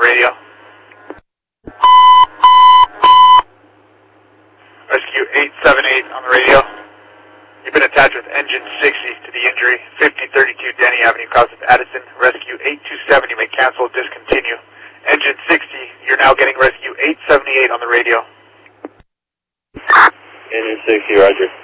the radio. Rescue 878 on the radio. You've been attached with engine 60 to the injury, 5032 Denny Avenue, Crossing Addison. Rescue 827, you may cancel, discontinue. Engine 60, you're now getting rescue 878 on the radio. Engine 60, roger.